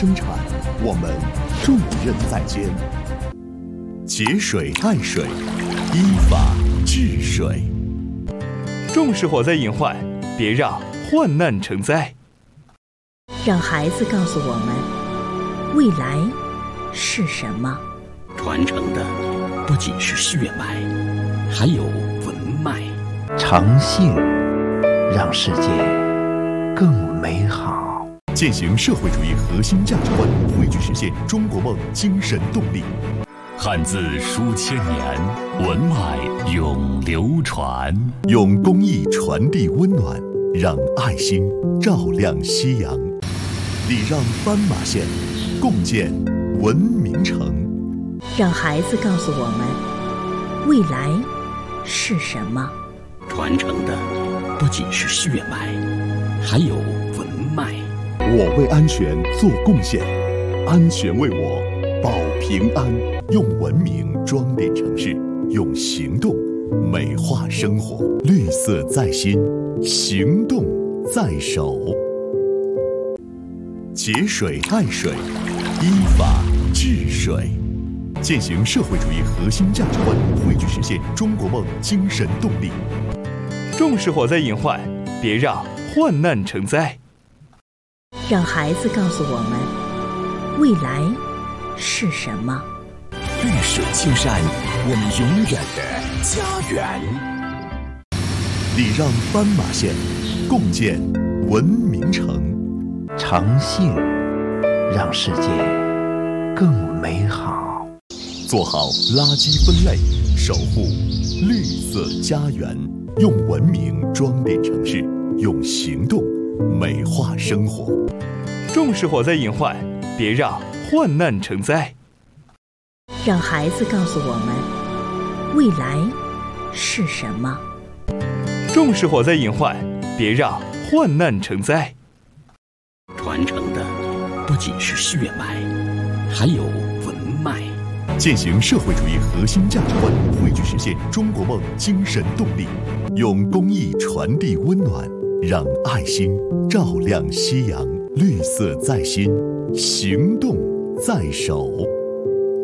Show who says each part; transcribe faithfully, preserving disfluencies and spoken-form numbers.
Speaker 1: 生产，我们重任在肩。节水爱水，依法治水。
Speaker 2: 重视火灾隐患，别让患难成灾。
Speaker 3: 让孩子告诉我们，未来是什么？
Speaker 4: 传承的不仅是血脉，还有文脉。
Speaker 5: 诚信让世界更美好。
Speaker 1: 践行社会主义核心价值观，汇聚实现中国梦精神动力。
Speaker 6: 汉字书千年，文脉永流传。
Speaker 1: 用公益传递温暖，让爱心照亮夕阳。礼让斑马线，共建文明城。
Speaker 3: 让孩子告诉我们，未来是什么？
Speaker 4: 传承的不仅是血脉，还有文脉。
Speaker 1: 我为安全做贡献，安全为我保平安。用文明装点城市，用行动美化生活。绿色在心，行动在手。节水爱水，依法治水。践行社会主义核心价值观，汇聚实现中国梦精神动力。
Speaker 2: 重视火灾隐患，别让患难成灾。
Speaker 3: 让孩子告诉我们，未来是什么？
Speaker 4: 绿水青山，我们永远的家园。
Speaker 1: 礼让斑马线，共建文明城。
Speaker 5: 诚信让世界更美好。
Speaker 1: 做好垃圾分类，守护绿色家园。用文明装点城市，用行动美化生活。
Speaker 2: 重视火灾隐患，别让患难成灾。
Speaker 3: 让孩子告诉我们，未来是什么？
Speaker 2: 重视火灾隐患，别让患难成灾。
Speaker 4: 传承的不仅是血脉，还有文脉。
Speaker 1: 践行社会主义核心价值观，汇聚实现中国梦精神动力。用公益传递温暖，让爱心照亮夕阳。绿色在心，行动在手。